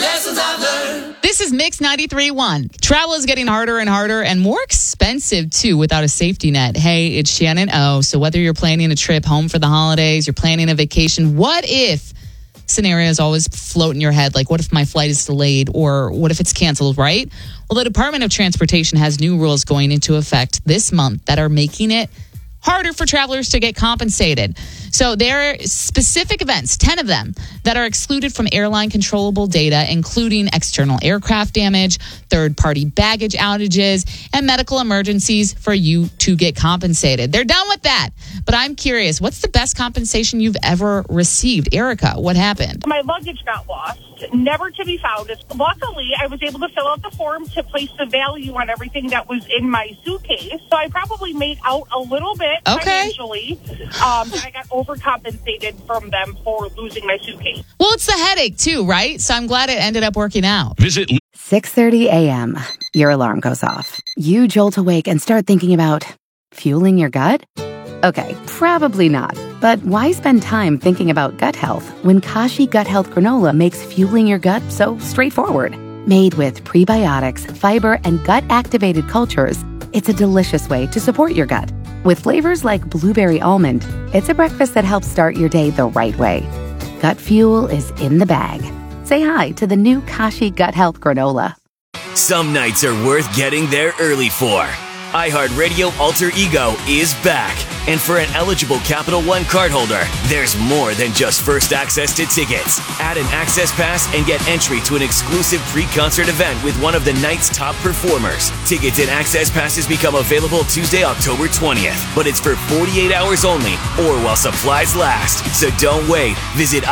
lessons I've learned. This is Mix 93.1. Travel is getting harder and harder and more expensive, too, without a safety net. Hey, it's Shannon O. So whether you're planning a trip home for the holidays, you're planning a vacation, what if scenarios always float in your head? Like, what if my flight is delayed, or what if it's canceled, right? Well, the Department of Transportation has new rules going into effect this month that are making it harder for travelers to get compensated. So there are specific events, 10 of them, that are excluded from airline controllable data, including external aircraft damage, third-party baggage outages, and medical emergencies for you to get compensated. They're done with that. But I'm curious, what's the best compensation you've ever received? Erica, what happened? My luggage got lost, never to be found. Luckily, I was able to fill out the form to place the value on everything that was in my suitcase. So I probably made out a little bit financially. I got overcompensated from them for losing my suitcase. Well, it's the headache too, right? So I'm glad it ended up working out. Visit 6:30 a.m. Your alarm goes off. You jolt awake and start thinking about fueling your gut? Okay, probably not. But why spend time thinking about gut health when Kashi Gut Health Granola makes fueling your gut so straightforward? Made with prebiotics, fiber, and gut-activated cultures, it's a delicious way to support your gut. With flavors like blueberry almond, it's a breakfast that helps start your day the right way. Gut fuel is in the bag. Say hi to the new Kashi Gut Health Granola. Some nights are worth getting there early for. iHeartRadio Alter Ego is back. And for an eligible Capital One cardholder, there's more than just first access to tickets. Add an access pass and get entry to an exclusive pre-concert event with one of the night's top performers. Tickets and access passes become available Tuesday, October 20th. But it's for 48 hours only or while supplies last. So don't wait. Visit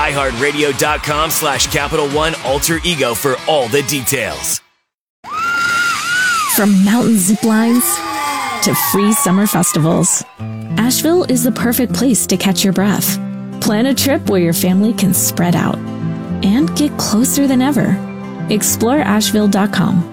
iHeartRadio.com/Capital One Alter Ego for all the details. From mountain zip lines to free summer festivals, Asheville is the perfect place to catch your breath. Plan a trip where your family can spread out and get closer than ever. Explore Asheville.com.